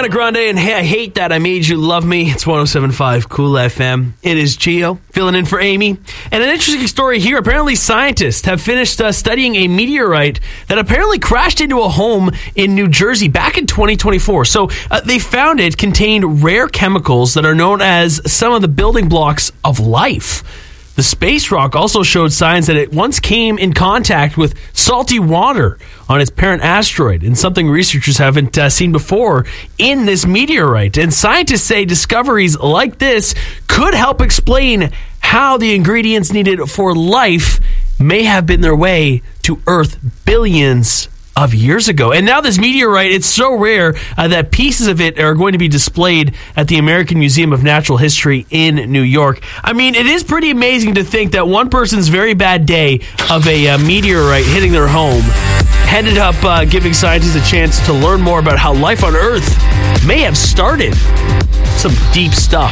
Ariana Grande and Hey, I Hate That I Made You Love Me. It's 107.5 Cool FM. It is Gio filling in for Amy. And an interesting story here. Apparently scientists have finished studying a meteorite that apparently crashed into a home in New Jersey back in 2024. So they found it contained rare chemicals that are known as some of the building blocks of life. The space rock also showed signs that it once came in contact with salty water on its parent asteroid, and something researchers haven't seen before in this meteorite. And scientists say discoveries like this could help explain how the ingredients needed for life may have been their way to Earth billions of years ago. And now this meteorite, it's so rare that pieces of it are going to be displayed at the American Museum of Natural History in New York. I mean, it is pretty amazing to think that one person's very bad day of a meteorite hitting their home ended up giving scientists a chance to learn more about how life on Earth may have started. Some deep stuff.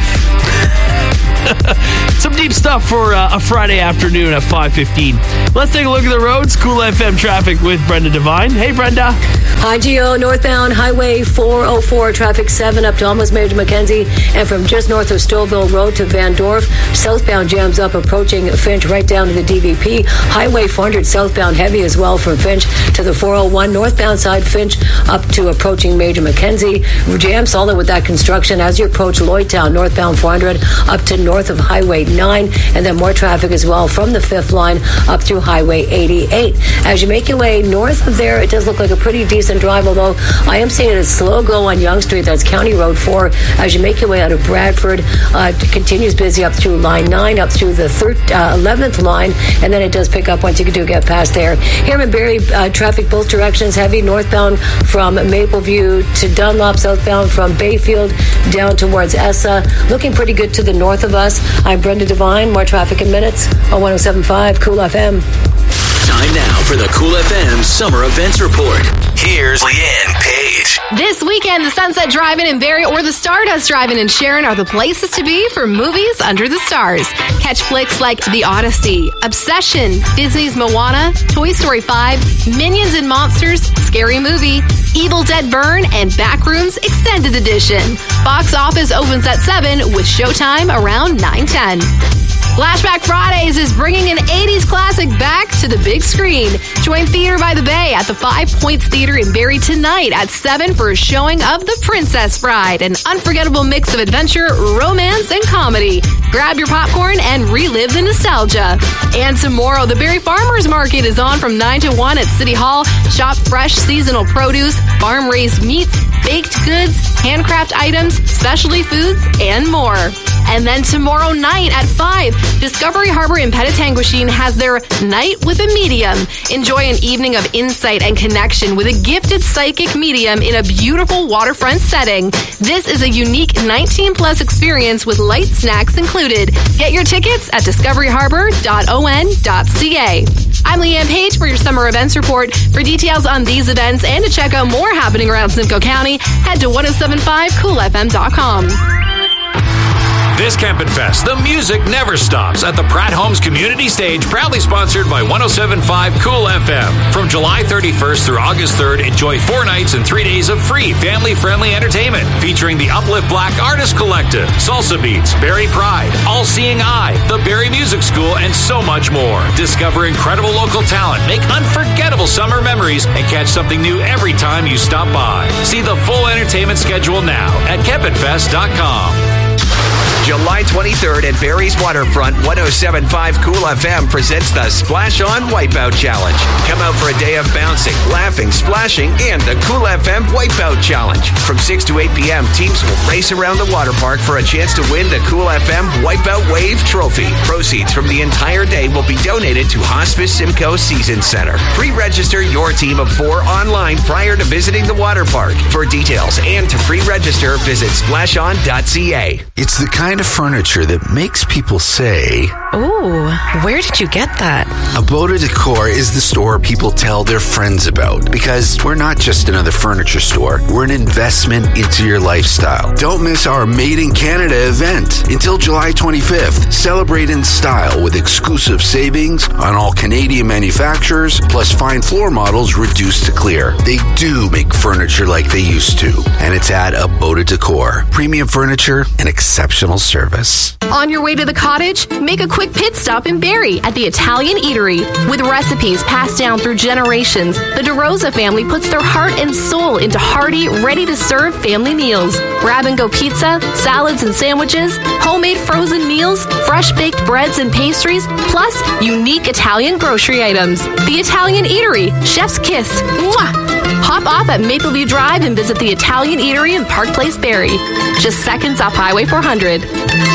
Some deep stuff for a Friday afternoon at 5:15. Let's take a look at the roads. Cool FM traffic with Brenda Devine. Hey, Brenda. Hi, Gio. Northbound Highway 404, traffic 7 up to almost Major Mackenzie, and from just north of Stouffville Road to Van Dorp. Southbound jams up approaching Finch right down to the DVP. Highway 400 southbound heavy as well from Finch to the 401. Northbound side Finch up to approaching Major Mackenzie. Jam solid with that construction as you approach Lloydtown. Northbound 400 up to north of Highway 9, and then more traffic as well from the 5th line up through Highway 88. As you make your way north of there, it does look like a pretty decent drive, although I am seeing a slow go on Yonge Street. That's County Road 4. As you make your way out of Bradford, it continues busy up through Line 9, up through the 11th line, and then it does pick up once you do get past there. Here in Barrie, traffic both directions heavy, northbound from Mapleview to Dunlop, southbound from Bayfield down towards Essa. Looking pretty good to the north of us. I'm Brenda Devine. More traffic in minutes on 107.5 Cool FM. Time now for the Cool FM Summer Events Report. Here's Leanne Page. This weekend, the Sunset Drive-In in Barrie or the Stardust Drive-In in Sharon are the places to be for movies under the stars. Catch flicks like The Odyssey, Obsession, Disney's Moana, Toy Story 5, Minions and Monsters, Scary Movie, Evil Dead Burn, and Backrooms Extended Edition. Box office opens at 7 with showtime around 9:10. Flashback Fridays is bringing an 80s classic back to the big screen. Join Theater by the Bay at the 5 Points Theater in Barrie tonight at 7 for a showing of The Princess Bride, an unforgettable mix of adventure, romance, and comedy. Grab your popcorn and relive the nostalgia. And tomorrow, the Barrie Farmers Market is on from 9 to 1 at City Hall. Shop fresh seasonal produce, farm-raised meats, baked goods, handcraft items, specialty foods, and more. And then tomorrow night at 5, Discovery Harbor in Pettatanguishene has their Night with a Medium. Enjoy an evening of insight and connection with a gifted psychic medium in a beautiful waterfront setting. This is a unique 19-plus experience with light snacks included. Get your tickets at discoveryharbor.on.ca. I'm Leanne Page for your Summer Events Report. For details on these events and to check out more happening around Simcoe County, head to 1075coolfm.com. This Campin' Fest, the music never stops at the Pratt Homes Community Stage, proudly sponsored by 107.5 Cool FM. From July 31st through August 3rd, enjoy 4 nights and 3 days of free family-friendly entertainment featuring the Uplift Black Artist Collective, Salsa Beats, Barrie Pride, All Seeing Eye, the Barrie Music School, and so much more. Discover incredible local talent, make unforgettable summer memories, and catch something new every time you stop by. See the full entertainment schedule now at campinfest.com. July 23rd at Barrie's Waterfront, 107.5 Cool FM presents the Splash On Wipeout Challenge. Come out for a day of bouncing, laughing, splashing, and the Cool FM Wipeout Challenge. From 6 to 8 p.m., teams will race around the water park for a chance to win the Cool FM Wipeout Wave Trophy. Proceeds from the entire day will be donated to Hospice Simcoe Season Center. Pre-register your team of 4 online prior to visiting the water park. For details and to pre-register, visit splashon.ca. It's the kind kind of furniture that makes people say, "Ooh, where did you get that?" Aboda Decor is the store people tell their friends about, because we're not just another furniture store. We're an investment into your lifestyle. Don't miss our Made in Canada event until July 25th. Celebrate in style with exclusive savings on all Canadian manufacturers, plus fine floor models reduced to clear. They do make furniture like they used to, and it's at Aboda Decor. Premium furniture and exceptional service. On your way to the cottage, make a quick pit stop in Barrie at the Italian Eatery. With recipes passed down through generations, the DeRosa family puts their heart and soul into hearty, ready-to-serve family meals. Grab-and-go pizza, salads and sandwiches, homemade frozen meals, fresh-baked breads and pastries, plus unique Italian grocery items. The Italian Eatery, Chef's Kiss. Mwah! Hop off at Mapleview Drive and visit the Italian Eatery in Park Place, Barrie. Just seconds off Highway 400.